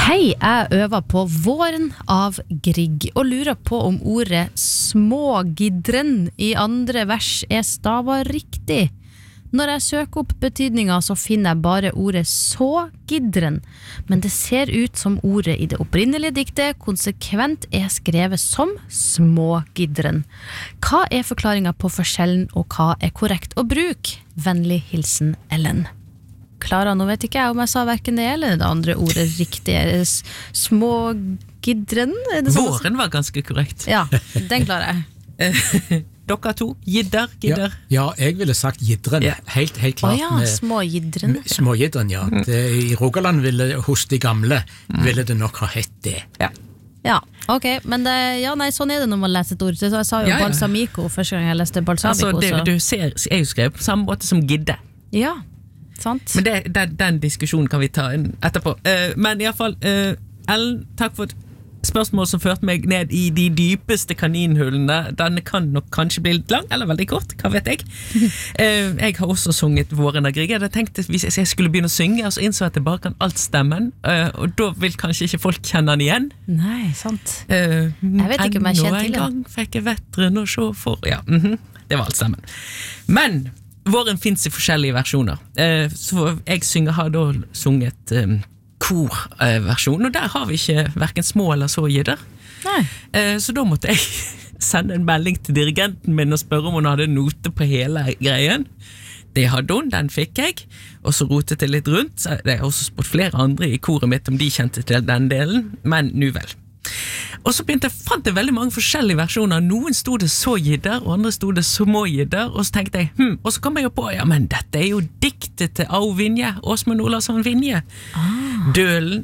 Hei, jeg øver på Våren av Grieg og lurer på om ordet smågidren i andre vers stavet riktig. Når jeg søker opp betydningen så finner jeg bare ordet sågidren, men det ser ut som ordet i det opprinnelige diktet konsekvent skrevet som smågidren. Hva forklaringen på forskjellen, og hva korrekt å bruke? Vennlig hilsen Ellen. Klara, nå vet ikke jeg om jeg sa hverken det eller det andre ordet riktig. Smågidren? Våren var ganske korrekt. Ja, den klarer jeg. Dere to, gidder. Ja, jeg ville sagt gidren, helt klart. Smågidren. Smågidren, ja. I Rogaland hos de gamle ville det nok ha hett det. Ja, ok, men sånn det når man leser et ord. Så jeg sa jo balsamico første gang jeg leste balsamico. Altså, du ser, jeg jo skrevet på samme måte som gidde. Ja, sant. Men den diskusjonen kan vi ta etterpå. Men i alle fall, Ellen, takk for et spørsmål som førte meg ned i de dypeste kaninhullene. Denne kan nok kanskje bli litt lang, eller veldig kort, hva vet jeg. Jeg har også sunget Våren av Grieg. Jeg tenkte hvis jeg skulle begynne å synge, og så innså jeg at jeg bare kan alt stemmen, og da vil kanskje ikke folk kjenne den igjen. Nei, sant. Jeg vet ikke om jeg kjenner til det. En gang fikk jeg vetteren å se for... Ja, det var alt stemmen. Men Våren finnes i forskjellige versjoner. Så jeg har da sunget korversjon, og der har vi ikke hverken små eller så gidder. Så da måtte jeg sende en melding til dirigenten min og spørre om hun hadde note på hele greien. Det hadde hun, den fikk jeg, og så rotet jeg litt rundt. Det har også spurt flere andre i koret mitt om de kjente til den delen, men nu vel. Og så fant jeg veldig mange forskjellige versjoner. Noen stod det så gidder, og andre stod det små gidder, og så tenkte jeg, og så kom jeg jo på, men dette jo diktet til Au Vinje, Åsmund Olausson Vinje. Dølen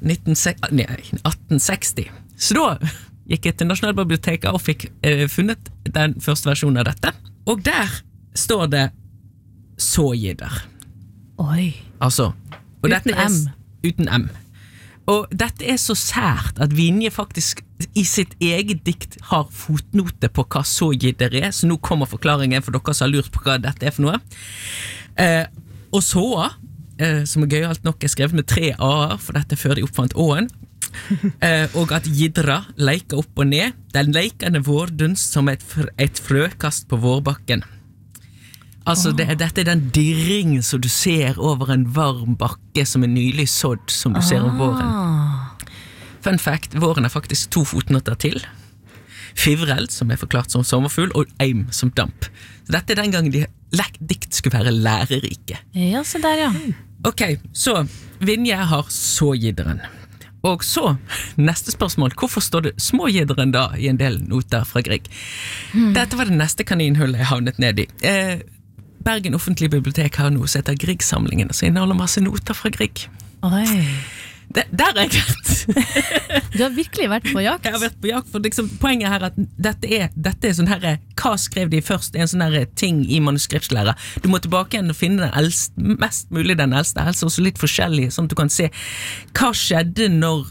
1860. Så da gikk jeg til Nasjonalbiblioteket og fikk funnet den første versjonen av dette. Og der står det så gidder. Oi. Altså, og uten dette M. Uten M. Og dette så sært at Vinje faktisk i sitt eget dikt har fotnote på hva så gidder så nå kommer forklaringen for dere som har lurt på hva dette for noe. Og så, som gøyalt nok skrevet med 3 A-er, for dette før de oppfant Å-en, og at gidra leker opp og ned, den leikende vårdunst som et frøkast på vårbakken. Altså, dette den dirring som du ser over en varm bakke som nylig sådd, som du ser om våren. Fun fact, våren faktisk 2 fotnoter til. Fivreld, som forklart som sommerfugl, og eim som damp. Så dette den gangen dikt skulle være lærerike. Ja, så der, ja. Ok, så Vinje har sågidderen. Og så, neste spørsmål, hvorfor står det smågidderen da i en del noter fra Grieg? Dette var det neste kaninhullet jeg havnet ned i. Bergen Offentlige Bibliotek har noe som heter Grieg-samlingen, som inneholder masse noter fra Grieg. Oi. Der har jeg vært. Du har virkelig vært på jakt? Jeg har vært på jakt, for liksom, poenget her at dette sånn her, hva skrev de først, en sånn her ting i manuskriptlære. Du må tilbake igjen og finne den eldste, mest mulig den eldste, helst også litt forskjellig, sånn at du kan se hva skjedde når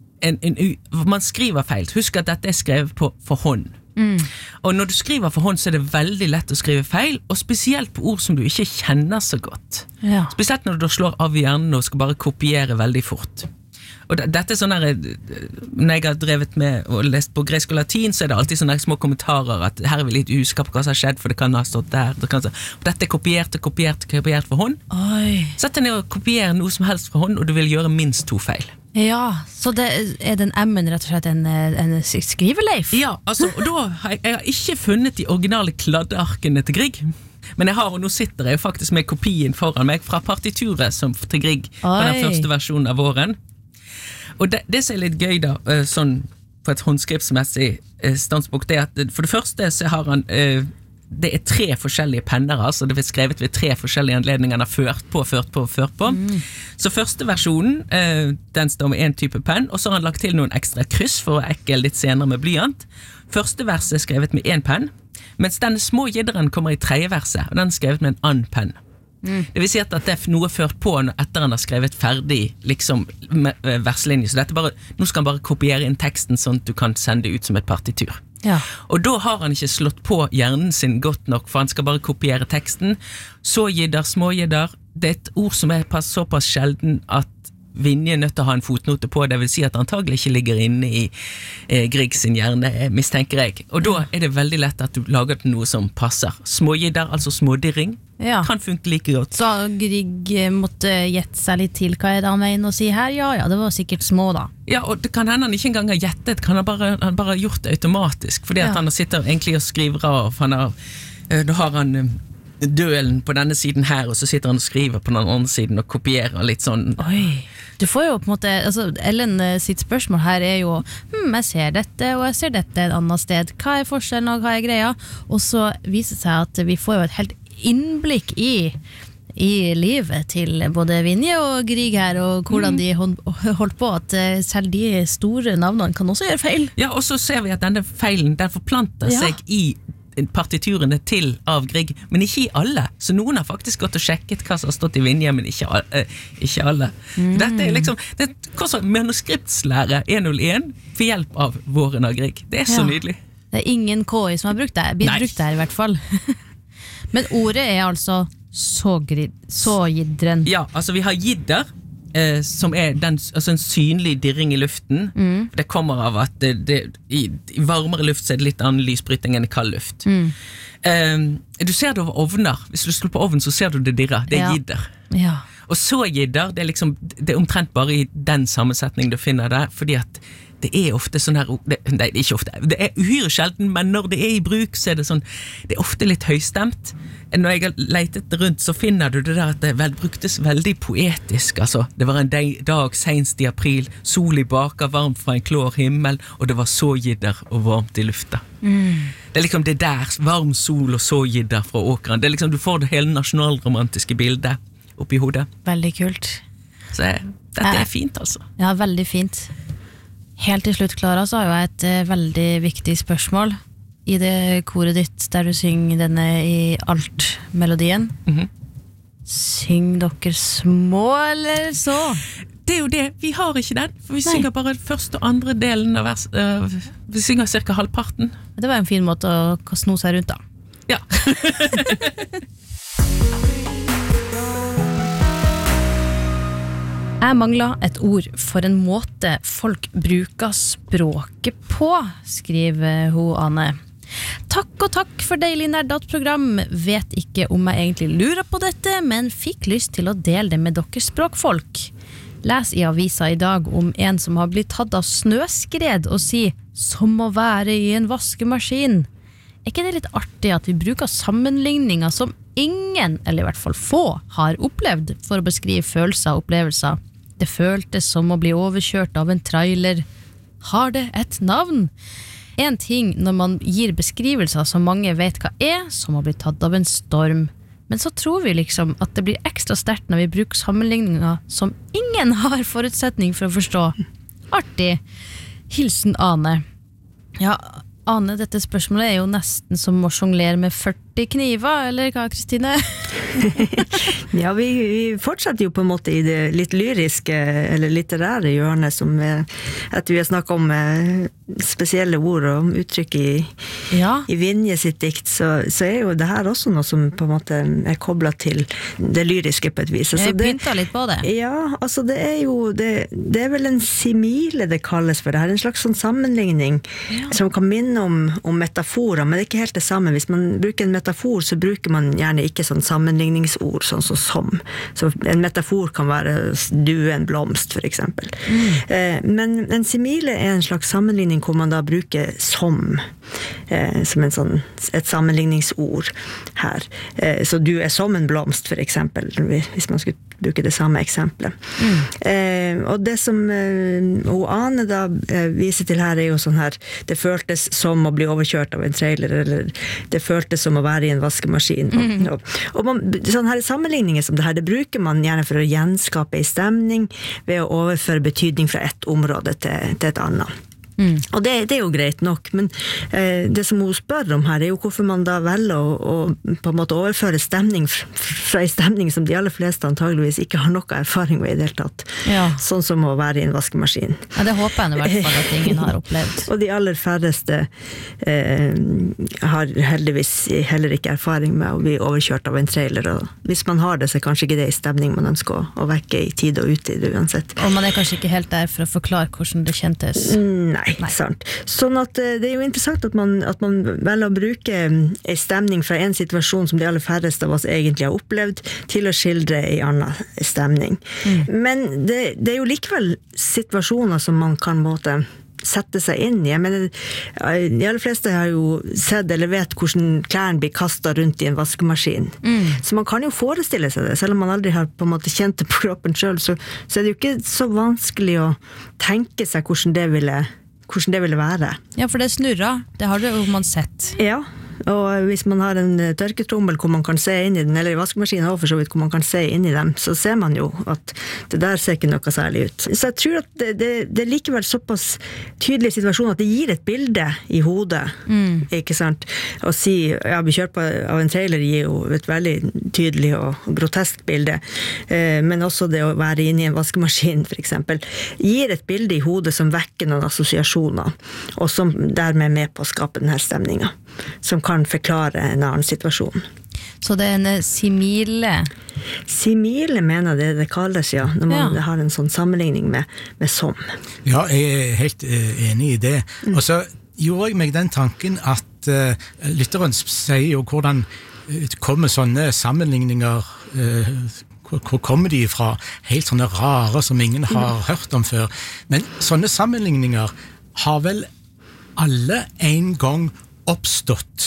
man skriver feil. Husk at dette skrevet for hånd. Og når du skriver for hånd så det veldig lett å skrive feil, og spesielt på ord som du ikke kjenner så godt. Spesielt når du slår av hjernen og skal bare kopiere veldig fort. Og dette sånn her, når jeg har drevet med og lest på gresk og latin, så det alltid sånne små kommentarer at her vi litt usikker på hva som har skjedd, for det kan ha stått der. Dette kopiert for hånd. Sett deg ned og kopiere noe som helst for hånd, og du vil gjøre minst 2 feil. Ja, så det den M-en rett og slett en skriveleif? Ja, altså, og da jeg har ikke funnet de originale kladdearkene til Grieg, men og nå sitter jeg jo faktisk med kopien foran meg fra partituret til Grieg på den første versjonen av Våren. Og det som litt gøy da, sånn på et håndskripsmessig standspunkt, det at for det første så har han det 3 forskjellige penner, altså det skrevet ved 3 forskjellige anledninger, han har ført på. Så første versjonen, den står med en type penn, og så har han lagt til noen ekstra kryss for å ekke litt senere med blyant. Første verset skrevet med 1 penn, mens denne små gidderen kommer i 3. verset, og den skrevet med en annen penn. Det vil si at det noe ført på etter han har skrevet ferdig liksom, verslinje, så dette nå skal han bare kopiere inn teksten sånn at du kan sende ut som et partitur. Og da har han ikke slått på hjernen sin godt nok, for han skal bare kopiere teksten. Så gidder, små gidder, det et ord som såpass sjelden at Vinje nødt til å ha en fotnote på, det vil si at det antagelig ikke ligger inne i Grieg sin hjerne, mistenker jeg. Og da det veldig lett at du lager noe som passer. Smågidder, altså smådirring, kan funke like godt. Så Grieg måtte gjette seg litt til hva det han mener å si her? Ja, det var sikkert små da. Ja, og det kan hende han ikke engang har gjettet, kan han bare gjort det automatisk, fordi at han sitter egentlig og skriver av, da har han dølen på denne siden her, og så sitter han og skriver på den andre siden og kopierer litt sånn. Oi, du får jo på en måte, altså Ellen sitt spørsmål her jo, jeg ser dette, og jeg ser dette et annet sted. Hva forskjellen, og hva greia? Og så viser det seg at vi får jo et helt innblikk i livet til både Vinje og Grieg her, og hvordan de holdt på, at selv de store navnene kan også gjøre feil. Ja, og så ser vi at denne feilen, den forplanter seg i partiturene til av Grieg, men ikke i alle. Så noen har faktisk gått og sjekket hva som har stått i Vinje, men ikke alle. Dette liksom, det manuskriptslære 101 for hjelp av Våren av Grieg. Det så nydelig. Det ingen KI som har brukt det, brukt det i hvert fall. Men ordet altså sågidren. Ja, altså vi har gidder, som altså en synlig dirring i luften. Det kommer av at i varmere luft så det litt annen lysbrytning enn i kald luft. Du ser det over ovner. Hvis du slår på ovnen så ser du det dirrer. Det gidder. Ja. Og sågidder, det liksom, det omtrent bare i den sammensetningen du finner det, fordi at det ofte sånn her, nei, det ikke ofte, det uhyre sjelden, men når det i bruk så det sånn, det ofte litt høystemt. Når jeg har leitet rundt så finner du det der at det bruktes veldig poetisk, altså. Det var en dag senest i april, sol i baka, varmt fra en klår himmel, og det var sågidder og varmt i lufta. Det liksom det der, varm sol og sågidder fra åkeren, det liksom, du får det hele nasjonalromantiske bildet oppi hodet. Veldig kult. Så dette fint altså. Ja, veldig fint. Helt til slutt, Klara, så har jeg et veldig viktig spørsmål i det koret ditt der du synger denne i alt-melodien. Syng dere små eller så? Det jo det, vi har ikke den, for vi synger bare første og andre delen av vers. Vi synger cirka halvparten. Det var en fin måte å sno seg rundt da. Ja. Jeg mangler et ord for en måte folk bruker språket på, skriver hun Ane. Takk og takk for deilig nerdat-program. Vet ikke om jeg egentlig lurer på dette, men fikk lyst til å dele det med dere språkfolk. Les i avisa i dag om en som har blitt tatt av snøskred og si «som å være i en vaskemaskin». Ikke det litt artig at vi bruker sammenligninger som ingen, eller i hvert fall få, har opplevd for å beskrive følelser og opplevelser? Det føltes som å bli overkjørt av en trailer. Har det et navn? En ting når man gir beskrivelser som mange vet hva som å bli tatt av en storm. Men så tror vi liksom at det blir ekstra sterkt når vi bruker sammenligninger som ingen har forutsetning for å forstå. Artig. Hilsen Ane. Ja, Ane, dette spørsmålet jo nesten som å jonglere med 40 kniver, eller hva, Kristine? Ja, vi fortsetter jo på en måte i det litt lyriske, eller litterære hjørnet, som at vi har snakket om spesielle ord og uttrykk i Vinje sitt dikt, så jo det her også noe som på en måte koblet til det lyriske på et vis. Altså jeg pyntet litt på det. Ja, altså det jo, det vel en simile det kalles for det her, en slags sånn sammenligning som kan minne om metaforer, men det ikke helt det samme. Hvis man bruker en metafor, så bruker man gjerne ikke sånn sammenligningsord, sånn som. Så en metafor kan være due en blomst, for eksempel. Men en simile en slags sammenligning hvor man da bruker som en sånn, et sammenligningsord her. Så du som en blomst, for eksempel, hvis man skulle bruke det samme eksempelet. Og det som Ane da viser til her jo sånn her, det føltes som å bli overkjørt av en trailer, eller det føltes som å være i en vaskemaskin. Og sånne her sammenligninger som det her, det bruker man gjerne for å gjenskape en stemning ved å overføre betydning fra et område til et annet. Og det er jo greit nok, men det som hun spør om her, er jo hvorfor man da velger å på en måte overføre stemning fra en stemning som de aller fleste antageligvis ikke har noe erfaring med i det hele tatt. Ja. Sånn som å være i en vaskemaskin. Ja, det håper jeg i hvert fall at ingen har opplevd. Og de aller færreste har heldigvis heller ikke erfaring med å bli overkjørt av en trailer, og hvis man har det, så er kanskje ikke det en stemning man ønsker å vekke i tid og utid uansett. Og man er kanskje ikke helt der for å forklare hvordan det kjentes. Nei, sant. Sånn at det er jo interessant at man velger å bruke en stemning fra en situasjon som de aller færreste av oss egentlig har opplevd, til å skildre en annen stemning. Men det er jo likevel situasjoner som man kan måte sette seg inn i. Jeg mener, de aller fleste har jo sett eller vet hvordan klærne blir kastet rundt i en vaskemaskin. Så man kan jo forestille seg det, selv om man aldri har på en måte kjent det på kroppen selv, så er det jo ikke så vanskelig å tenke seg hvordan det ville være. Ja, for det snurrer. Det har jo man sett. Ja, og hvis man har en tørketrommel hvor man kan se inn i den, eller i vaskemaskinen også for så vidt hvor man kan se inn i dem, så ser man jo at det der ser ikke noe særlig ut. Så jeg tror at det er likevel såpass tydelig situasjon at det gir et bilde i hodet, ikke sant? Å si, ja, bli kjørt av en trailer gir jo et veldig tydelig og grotesk bilde, men også det å være inne i en vaskemaskin for eksempel, gir et bilde i hodet som vekker noen assosiasjoner, og som dermed er med på å skape denne stemningen, som kan forklare en annen situasjon. Så det er en simile? Simile mener det kalles, ja, når man har en sånn sammenligning med som. Ja, jeg er helt enig i det. Og så gjorde jeg meg den tanken at lytteren sier jo hvordan kommer sånne sammenligninger, hvor kommer de fra? Helt sånne rare som ingen har hørt om før. Men sånne sammenligninger har vel alle en gang oppstått.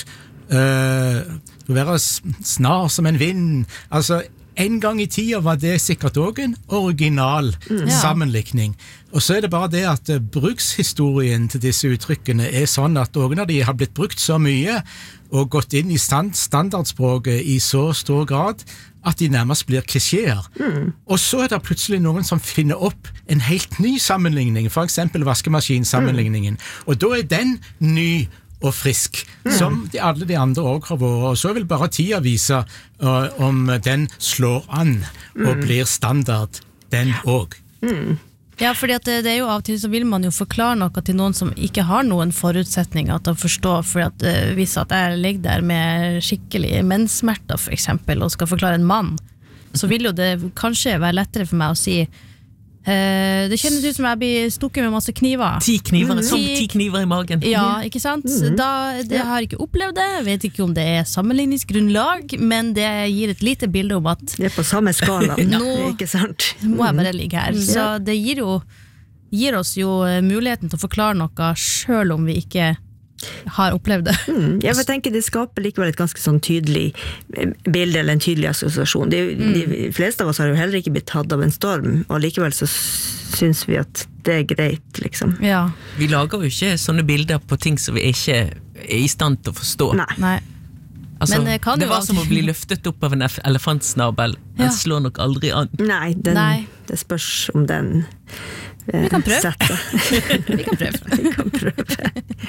Det være snar som en vind. Altså, en gang i tida var det sikkert også en original sammenlikning. Og så er det bare det at brukshistorien til disse uttrykkene er sånn at noen av de har blitt brukt så mye og gått inn i standardspråket i så stor grad at de nærmest blir klisjeer. Og så er det plutselig noen som finner opp en helt ny sammenligning, for eksempel vaskemaskinsammenligningen. Og da er den ny og frisk, som alle de andre også har vært. Og så vil bare tida vise om den slår an og blir standard, den også. Ja, fordi at det er jo av og til så vil man jo forklare noe til noen som ikke har noen forutsetninger til å forstå, for at hvis at jeg ligger der med skikkelig menssmerter for eksempel, og skal forklare en mann, så vil jo det kanskje være lettere for meg å si det kjennes ut som jeg blir stukket med masse kniver. 10 kniver, som 10 kniver i magen. Ja, ikke sant? Jeg har ikke opplevd det, jeg vet ikke om det er sammenligningsgrunnlag, men det gir et lite bilde om at det er på samme skala. Nå ikke sant? Må jeg bare ligge her. Så det gir oss jo muligheten til å forklare noe selv om vi ikke har opplevd det. Jeg tenker det skaper likevel et ganske sånn tydelig bilde eller en tydelig assosiasjon. De fleste av oss har jo heller ikke blitt tatt av en storm, og likevel så synes vi at det er greit, liksom. Ja. Vi lager jo ikke sånne bilder på ting som vi ikke er i stand til å forstå. Nei. Altså, Men det var som å bli løftet opp av en elefantsnabel. Den slår nok aldri an. Nei, det spørs om den Vi kan prøve. Vi kan prøve.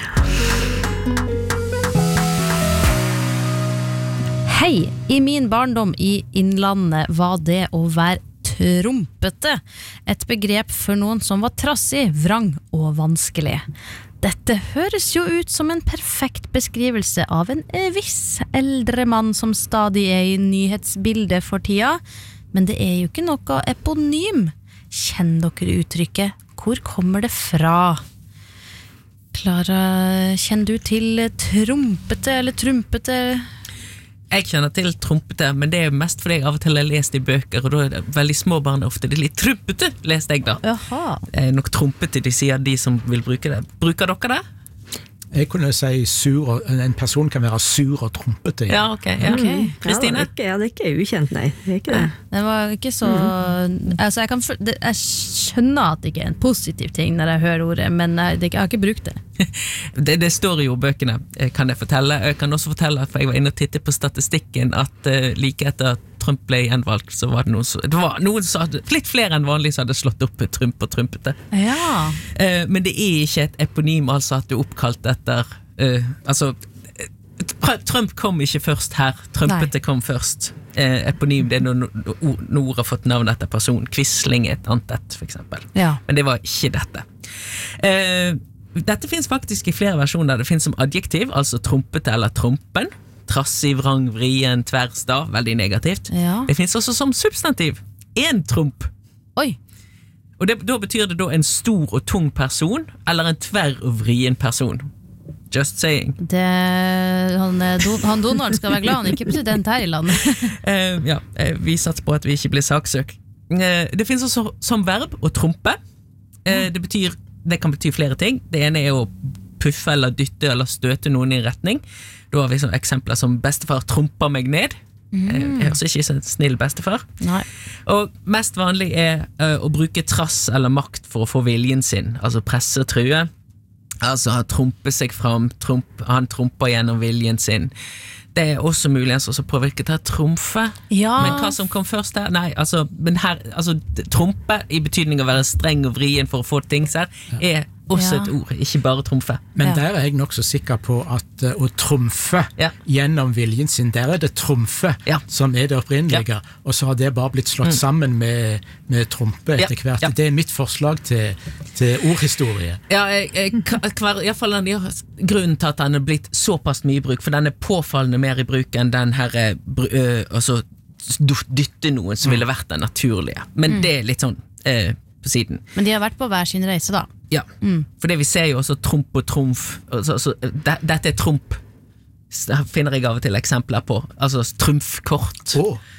Hei, i min barndom i Innlandet var det å være trumpete et begrep for noen som var trassig, vrang og vanskelig. Dette høres jo ut som en perfekt beskrivelse av en viss eldre mann som stadig er i nyhetsbildet for tida, men det er jo ikke noe eponym. Kjenner dere uttrykket? Hvor kommer det fra? Klara, kjenner du til trumpete eller trumpete? Jeg kjenner til trumpete, men det er mest fordi jeg av og til har lest i bøker, og da er det veldig små barn ofte. Det er litt trumpete, leste jeg da. Jaha. Nok trumpete, de sier de som vil bruke det. Bruker dere det? Jeg kunne si sur, en person kan være sur og trumpete. Ja, ok. Kristine? Ja, det er ikke ukjent, nei. Det er ikke det. Det var ikke så altså jeg skjønner at det ikke er en positiv ting når jeg hører ordet, men jeg har ikke brukt det. Det står jo i bøkene, kan jeg fortelle. Jeg kan også fortelle, for jeg var inne og tittet på statistikken, at like etter Trump ble gjenvalgt, så var det noen som hadde, litt flere enn vanlig som hadde slått opp Trump og Trumpete. Ja. Men det er ikke et eponym, altså at du er oppkalt etter Trump kom ikke først her, Trumpete kom først. Eponym, det er når ord har fått navn etter person. Quisling er et annet, for eksempel. Ja. Men det var ikke dette. Dette finnes faktisk i flere versjoner. Det finnes som adjektiv, altså trumpete eller trumpen. Trassig, vrang, vrien, tverrstav, veldig negativt. Ja. Det finnes også som substantiv. En trump. Oi. Og da betyr det da en stor og tung person, eller en tverr og vrien person. Just saying. Han Donald skal være glad han ikke er president her i landet. Vi satser på at vi ikke blir saksøkt. Det finnes også som verb å trumpe. Det kan bety flere ting. Det ene er å puffe eller dytte eller støte noen i retning. Da har vi sånne eksempler som bestefar trumper meg ned. Jeg er altså ikke så snill bestefar. Nei. Og mest vanlig er å bruke trass eller makt for å få viljen sin, altså presse og true. Altså han trumper seg fram, han trumper gjennom viljen sin. Det er også muligens også påvirket av trumfe. Ja. Men hva som kom først her? Nei, trumpe i betydning av å være streng og vrien for å få ting her, er også et ord, ikke bare trumfe. Men der er jeg nok så sikker på at å trumfe gjennom viljen sin, der er det trumfe som er det opprinnelige, og så har det bare blitt slått sammen med trumpe etter hvert. Det er mitt forslag til ordhistorie. Ja, i hvert fall grunnen til at den er blitt såpass mye i bruk, for den er påfallende mer i bruk enn den her dytte noen som ville vært den naturlige. Men det er litt sånn på siden. Men de har vært på hver sin reise da. Ja, for det vi ser jo også trump og trumf. Dette er trump. Det finner jeg av og til eksempler på. Altså trumfkort.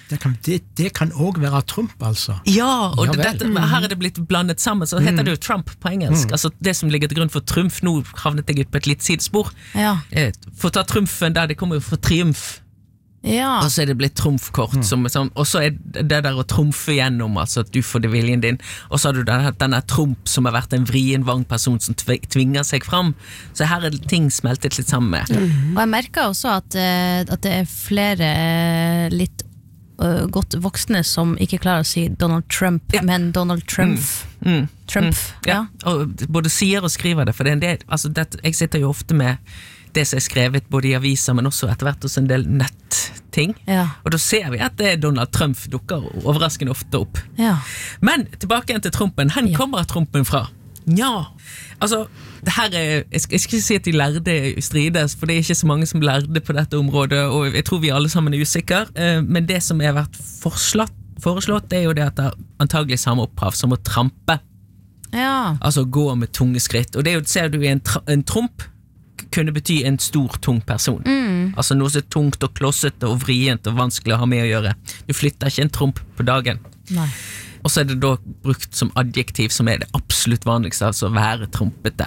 Det kan også være trump, altså. Ja, og her er det blitt blandet sammen, så heter det jo Trump på engelsk. Altså det som ligger til grunn for trumf, nå havnet jeg ut på et litt sidespor. For å ta trumfen der, det kommer jo fra triumf. Ja. Og så er det blitt trumfkort og så er det der å trumfe gjennom, altså at du får det viljen din, og så har du denne trump som har vært en vrien vang person som tvinger seg fram, så her er ting smeltet litt sammen med. Og jeg merker også at det er flere litt godt voksne som ikke klarer å si Donald Trump, men Donald Trump. Trump, og både sier og skriver det, for det er en del, altså jeg sitter jo ofte med det som er skrevet både i aviser, men også etter hvert hos en del netting. Og da ser vi at det Donald Trump dukker overraskende ofte opp. Men tilbake igjen til trumpen. Hvor kommer trumpen fra? Ja, altså, det her jeg skal ikke si at de lærde strides, for det er ikke så mange som lærde på dette området, og jeg tror vi alle sammen er usikre, men det som har vært foreslått, det er jo det at det er antagelig samme opphav som å trampe. Altså gå med tunge skritt, og det er jo, ser du i en trump, kunne bety en stor, tung person. Altså noe så tungt og klossete og vrient og vanskelig å ha med å gjøre. Du flytter ikke en trump på dagen. Nei. Og så er det da brukt som adjektiv, som er det absolutt vanligste, altså være trumpete.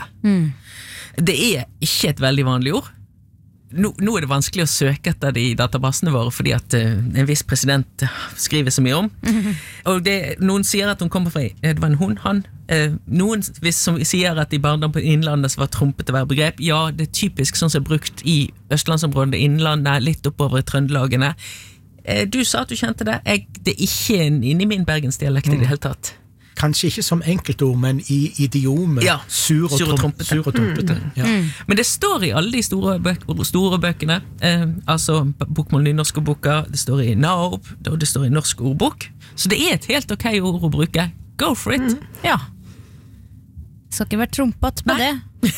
Det er ikke et veldig vanlig ord. Nå er det vanskelig å søke etter det i databasene våre, fordi at en viss president skriver så mye om. Og noen sier at hun kommer fra, det var en hund, han. Noen som sier at i barndom på Innlandet så var trumpete være begrep. Ja, det er typisk sånn som er brukt i Østlandsområdet, Innlandet, litt oppover i Trøndelagene. Du sa at du kjente det. Det er ikke inne i min bergensdialekt i det hele tatt. Kanskje ikke som enkeltord, men i idiomet. Sur og trumpete. Men det står i alle de store bøkene, altså bokmål, nynorsk og boka, det står i NAOB, og det står i norsk ordbok. Så det er et helt ok ord å bruke. Go for it! Ja. Skal ikke være trumpet med det.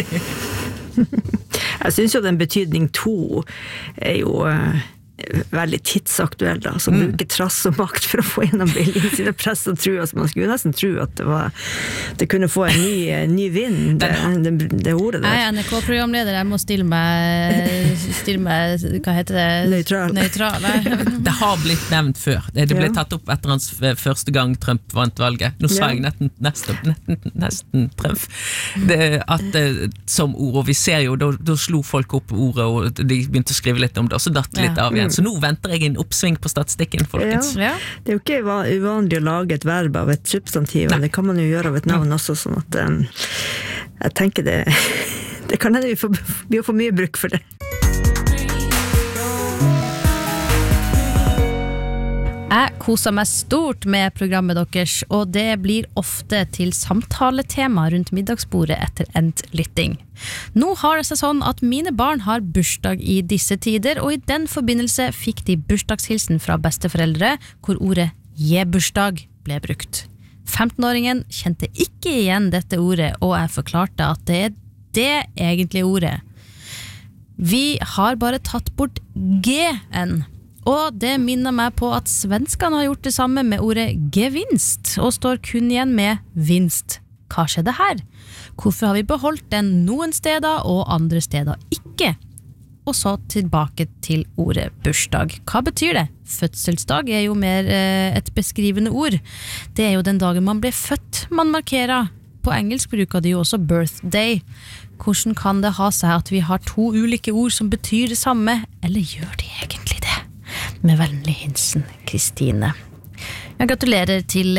Jeg synes jo den betydning 2 er jo veldig tidsaktuell da, som bruker trass og makt for å få gjennom viljen sine press og tro, altså man skulle nesten tro at det kunne få en ny vind, det ordet der. Jeg er NRK-programleder, jeg må stille meg, hva heter det? Nøytral. Det har blitt nevnt før, det ble tatt opp etter hans første gang Trump vant valget. Nå sa jeg nesten Trump. Som ord, og vi ser jo, da slo folk opp ordet, og de begynte å skrive litt om det, og så datt det litt av igjen. Så nå venter jeg en oppsving på statistikken, folkens. Det er jo ikke uvanlig å lage et verb av et substantiv, det kan man jo gjøre av et navn også, sånn at jeg tenker det kan hende vi får mye bruk for det. koser meg stort med programmet deres, og det blir ofte til samtaletema rundt middagsbordet etter endt lytting. Nå har det seg sånn at mine barn har bursdag i disse tider, og i den forbindelse fikk de bursdagshilsen fra besteforeldre, hvor ordet «je-bursdag» ble brukt. 15-åringen kjente ikke igjen dette ordet, og jeg forklarte at det det egentlige ordet. Vi har bare tatt bort G-en, og det minner meg på at svenskene har gjort det samme med ordet gevinst, og står kun igjen med vinst. Hva skjedde her? Hvorfor har vi beholdt den noen steder og andre steder ikke? Og så tilbake til ordet bursdag. Hva betyr det? Fødselsdag er jo mer et beskrivende ord. Det er jo den dagen man ble født man markerer. På engelsk bruker de jo også birthday. Hvordan kan det ha seg at vi har to ulike ord som betyr det samme, eller gjør de egentlig det? Med vennlig hilsen, Kristine. Jeg gratulerer til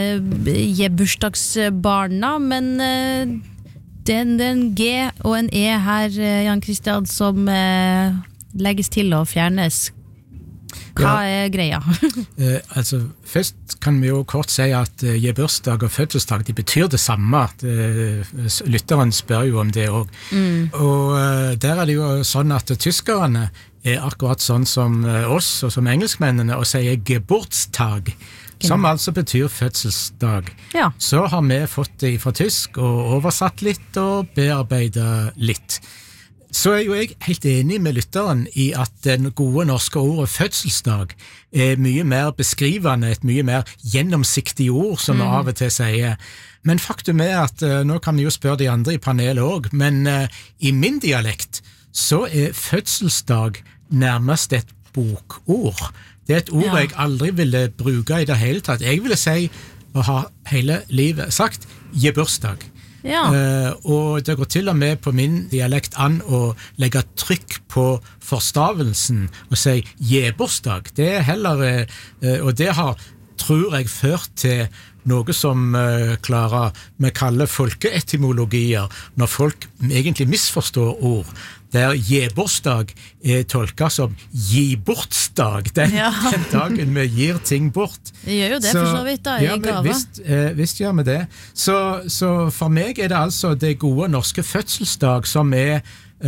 bursdagsbarna, men det er en G og en E her, Jan Christian, som legges til og fjernes. Hva er greia? Altså, først kan vi jo kort si at bursdag og fødselsdag, de betyr det samme. Lytteren spør jo om det også. Og der er det jo sånn at tyskerne er akkurat sånn som oss og som engelskmennene og sier Geburtstag, som altså betyr fødselsdag. Ja. Så har vi fått det fra tysk og oversatt litt og bearbeidet litt. Så er jo jeg helt enig med lytteren i at den gode norske ordet fødselsdag er mye mer beskrivende, et mye mer gjennomsiktig ord, som vi av og til sier. Men faktum er at, nå kan vi jo spørre de andre i panelet også, men i min dialekt så er fødselsdag nærmest et bokord. Det er et ord jeg aldri ville bruke i det hele tatt. Jeg ville si, og har hele livet sagt, gebursdag. Ja. Og det går til og med på min dialekt an å legge trykk på forstavelsen og si gebursdag. Det er heller, og det har, tror jeg, ført til noe som vi kaller folkeetymologier, når folk egentlig misforstår ord. Der gebursdag er tolket som gibortsdag, den dagen vi gir ting bort. Det gjør jo det for så vidt da, i gave. Visst gjør vi det. Så for meg er det altså det gode norske fødselsdag som er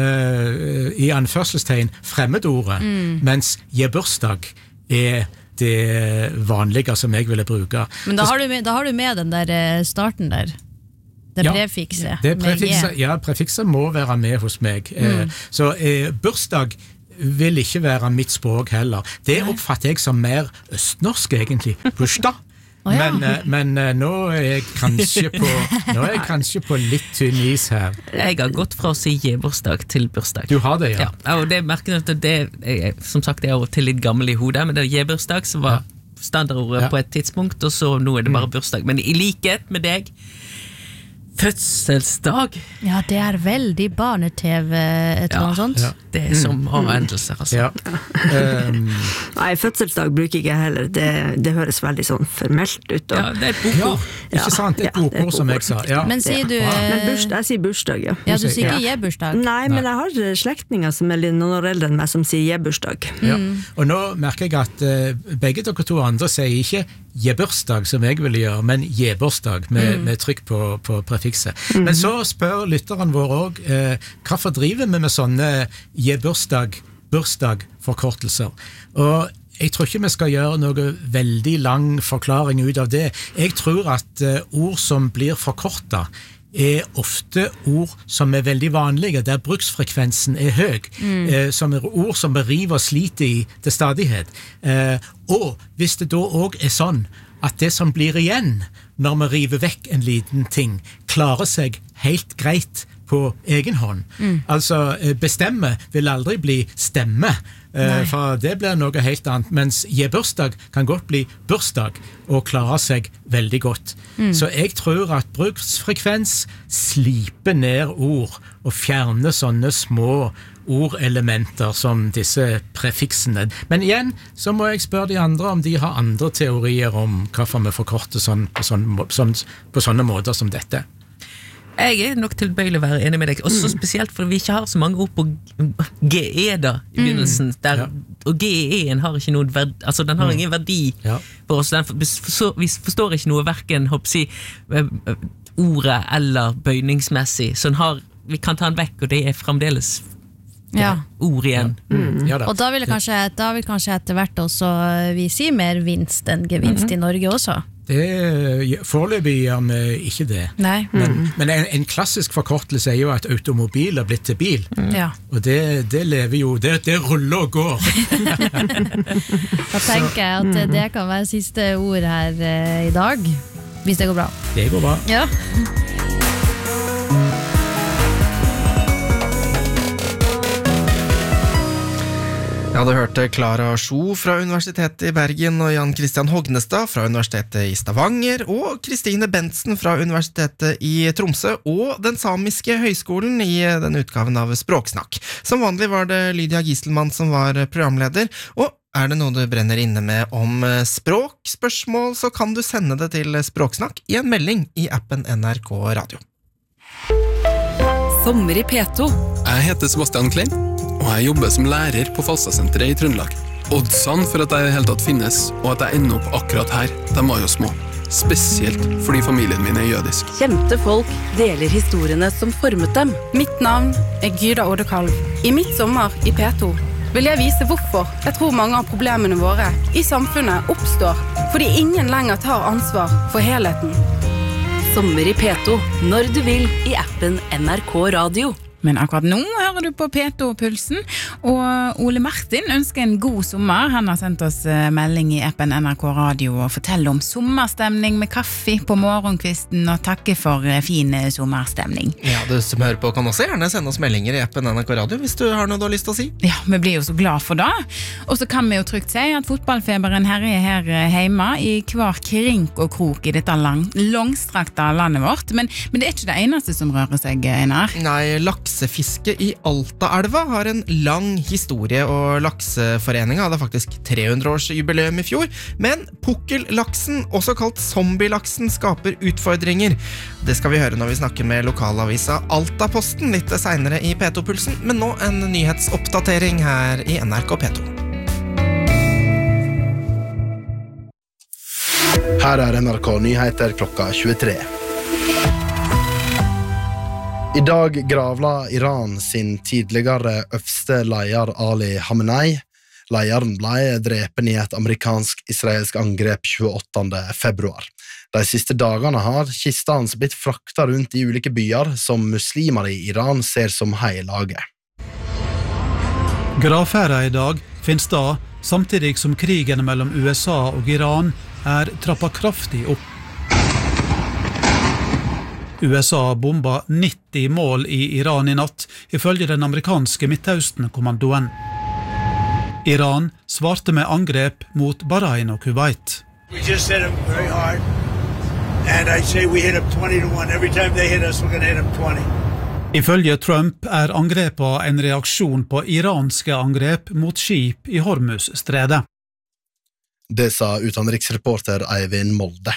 i anførselstegn fremmedordet, mens gebursdag er det vanlige som jeg ville bruke. Men da har du med den der starten der. Det prefikset. Prefikset må være med hos meg. Så bursdag vil ikke være mitt språk heller. Det oppfatter jeg som mer østnorsk egentlig. Bursdag. Men nå er jeg kanskje på litt tynn is her. Jeg har gått fra å si gebursdag til bursdag. Du har det, ja. Og det merker jeg at det som sagt er til litt gammel i hodet, men det er gebursdag som var standardordet på et tidspunkt, og så nå er det bare bursdag. Men i likhet med deg, fødselsdag. Ja, det er veldig barne-TV, et eller annet sånt. Ja. Det er som endelser, altså. Nei, fødselsdag bruker jeg heller. Det høres veldig sånn formelt ut. Ja, det er et bokord. Ikke sant? Det er et bokord som jeg sa. Ja. Men sier du... Men jeg sier bursdag, ja. Ja, du sier ikke je-bursdag. Nei, men jeg har slektninger som er noen år eldre enn meg som sier je-bursdag. Ja. Og nå merker jeg at begge dere to andre sier ikke je-bursdag som jeg ville gjøre, men je-bursdag med trykk på prefikset. Men så spør lytteren vår også, hvorfor driver vi med sånne je-bursdag, bursdag-forkortelser? Og jeg tror ikke vi skal gjøre noe veldig lang forklaring ut av det. Jeg tror at ord som blir forkortet er ofte ord som er veldig vanlige, der bruksfrekvensen er høy, som er ord som beriver og sliter i til stadighet. Og hvis det da også er sånn at det som blir igjen når vi river vekk en liten ting, klarer seg helt greit på egen hånd. Altså, bestemme vil aldri bli stemme, for det blir noe helt annet, mens je-bursdag kan godt bli bursdag og klare seg veldig godt. Så jeg tror at bruksfrekvens sliper ned ord og fjerner sånne små ordelementer som disse prefiksene. Men igjen så må jeg spørre de andre om de har andre teorier om hvorfor vi forkorter sånn på sånne måter som dette. Jeg nok tilbøyelig å være enig med deg, også spesielt fordi vi ikke har så mange ord på GE da, i begynnelsen, og GE-en har ikke noen verdi, altså den har ingen verdi for oss, vi forstår ikke noe hverken, ordet eller bøyningsmessig, så vi kan ta den vekk, og det fremdeles ord igjen. Og da vil kanskje etter hvert også vi si mer vinst enn gevinst i Norge også. Foreløpig gjør vi ikke det. Nei. Men en klassisk forkortelse jo at automobil har blitt til bil. Og det lever jo, det ruller og går. Da tenker jeg at det kan være siste ord her i dag, hvis det går bra. Det går bra. Ja. Ja, du hørte Clara Sjo fra Universitetet i Bergen og Jan Christian Hognestad fra Universitetet i Stavanger og Kristine Bentsen fra Universitetet i Tromsø og den samiske høyskolen i den utgaven av Språksnakk. Som vanlig var det Lydia Giselmann som var programleder, og er det noe du brenner inne med om språkspørsmål, så kan du sende det til Språksnakk i en melding i appen NRK Radio. Sommer i P2. Jeg heter Sebastian Klein, og jeg jobber som lærer på Falstadsenteret i Trøndelag. Oddsene for at jeg i det hele tatt finnes, og at jeg ender opp akkurat her, de var jo små. Spesielt fordi familien min er jødisk. Kjente folk deler historiene som formet dem. Mitt navn er Gyda Oddekalv. I mitt sommer i P2 vil jeg vise hvorfor jeg tror mange av problemene våre i samfunnet oppstår, fordi ingen lenger tar ansvar for helheten. Sommer i P2, når du vil, i appen NRK Radio. Men akkurat nå hører du på P2-pulsen, og Ole Martin ønsker en god sommer. Han har sendt oss melding i appen NRK Radio og forteller om sommerstemning med kaffe på morgenkvisten og takke for fin sommerstemning. Ja, du som hører på kan også gjerne sende oss meldinger i appen NRK Radio hvis du har noe du har lyst til å si. Ja, vi blir jo så glad for det. Og så kan vi jo trygt si at fotballfeberen herjer her hjemme i hver krink og krok i dette langstrakte landet vårt. Men det er ikke det eneste som rører seg, Einar. Nei, laksefiske i Altaelva har en lang historie, og lakseforeningen hadde faktisk 300-årsjubileum i fjor, men pukkellaksen, også kalt zombielaksen, skaper utfordringer. Det skal vi høre når vi snakker med lokalavisa Altaposten litt senere i P2-pulsen, men nå en nyhetsoppdatering her i NRK P2. Her er NRK Nyheter klokka 23. I dag gravla Iran sin tidligere øverste leder Ali Khamenei. Lederen ble drepen i et amerikansk-israelsk angrep 28. februar. De siste dagene har kista hans blitt frakta rundt i ulike byer som muslimer i Iran ser som heilage. Gravferda i dag finnes da samtidig som krigen mellom USA og Iran er trappet kraftig opp. USA bomba 90 mål i Iran i natt, ifølge den amerikanske Midtøsten-kommandoen. Iran svarte med angrep mot Bahrain og Kuwait. We just hit them very hard, and I say we hit them 20-1. Every time they hit us, we're going to hit them 20. Ifølge Trump er angrepet en reaksjon på iranske angrep mot skip i Hormuz-stredet. Det sa utenriksreporter Eivind Molde.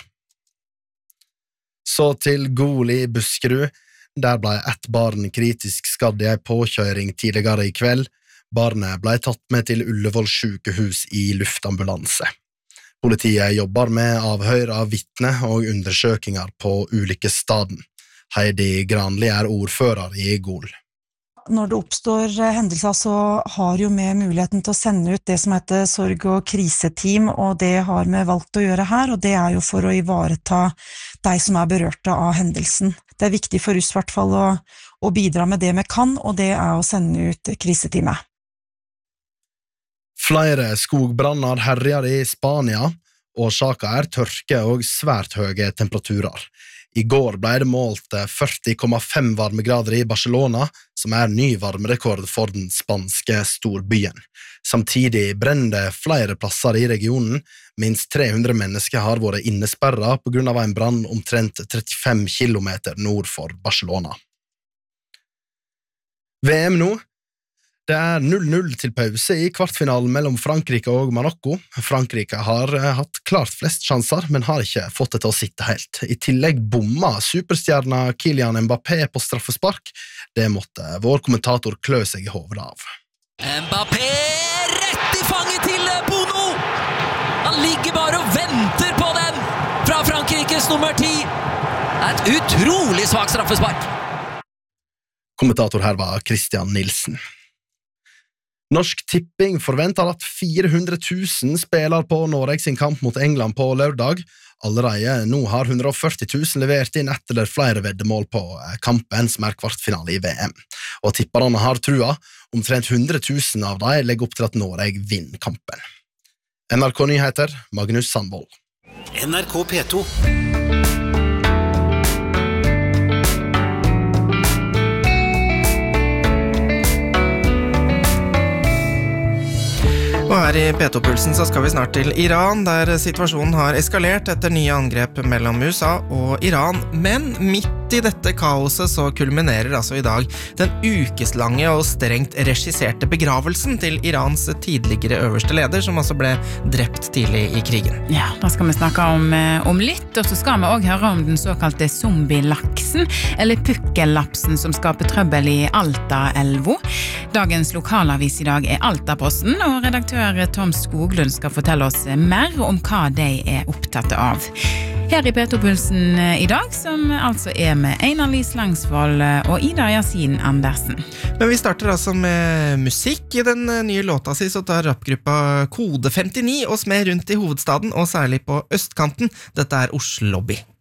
Så til Gol i Buskerud. Der ble ett barn kritisk skadd i en påkjøring tidligere i kveld. Barnet ble tatt med til Ullevål sykehus i luftambulanse. Politiet jobber med avhør av vitne og undersøkinger på ulykkesstaden. Heidi Granli er ordfører i Gol. Når det oppstår hendelser, så har jo vi muligheten til å sende ut det som heter sorg- og kriseteam, og det har vi valgt å gjøre her, og det er jo for å ivareta de som er berørte av hendelsen. Det er viktig for oss i hvert fall å bidra med det vi kan, og det er å sende ut kriseteamet. Flere skogbranner herjer i Spania. Årsaken er tørke og svært høye temperaturer. I går ble det målt 40,5 varmegrader i Barcelona, som er ny varmerekord for den spanske storbyen. Samtidig brenner det flere plasser i regionen. Minst 300 mennesker har vært innesperret på grunn av en brann omtrent 35 kilometer nord for Barcelona. VM nå. Det 0-0 til pause i kvartfinalen mellom Frankrike og Marokko. Frankrike har hatt klart flest sjanser, men har ikke fått det til å sitte helt. I tillegg bomma superstjerna Kylian Mbappé på straffespark. Det måtte vår kommentator klø seg i hovedet av. Mbappé rett i fanget til Bono! Han ligger bare og venter på den fra Frankrikes nummer 10. Det et utrolig svagt straffespark. Kommentator her var Christian Nilsen. Norsk Tipping forventer at 400 000 spiller på Norge sin kamp mot England på lørdag. Allerede nå har 140 000 levert inn ett eller flere veddemål på kampen som kvartfinale i VM. Og tipperne har trua. Omtrent 100 000 av dem legger opp til at Norge vinner kampen. NRK Nyheter, Magnus Sandvold. NRK P2. Og her i P2-pulsen så skal vi snart til Iran, der situasjonen har eskalert etter nye angrep mellom USA og Iran. Men midt i dette kaoset så kulminerer altså i dag den ukeslange og strengt regisserte begravelsen til Irans tidligere øverste leder, som altså ble drept tidlig i krigen. Ja, da skal vi snakke om litt, og så skal vi også høre om den såkalte zombie-laksen, eller pukkellapsen som skaper trøbbel i Alta-elvo. Dagens lokalavis i dag Alta-posten, og redaktør Tom Skoglund skal fortelle oss mer om hva de opptatt av. Her i P2-pulsen i dag, som altså med Einar Lys Langsvold og Ida Yasin Andersen. Men vi starter altså med musikk. I den nye låta si så tar rappgruppa Kode 59 oss med rundt i hovedstaden, og særlig på østkanten. Dette Oslo Lobby.